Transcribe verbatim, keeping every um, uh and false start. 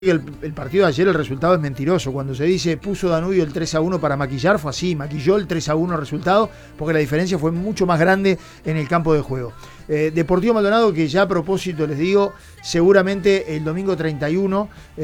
El, el partido de ayer, el resultado es mentiroso. Cuando se dice puso Danubio el tres a uno para maquillar, fue así, maquilló el tres a uno el resultado, porque la diferencia fue mucho más grande en el campo de juego. Eh, Deportivo Maldonado, que ya a propósito les digo, seguramente el domingo treinta y uno